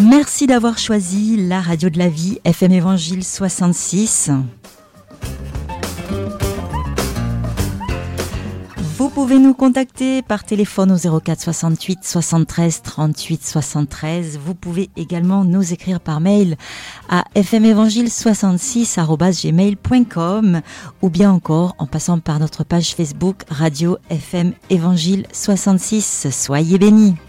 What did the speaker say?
Merci d'avoir choisi la radio de la vie, FM Évangile 66. Vous pouvez nous contacter par téléphone au 04 68 73 38 73. Vous pouvez également nous écrire par mail à fmevangile66@gmail.com ou bien encore en passant par notre page Facebook Radio FM Évangile 66. Soyez bénis.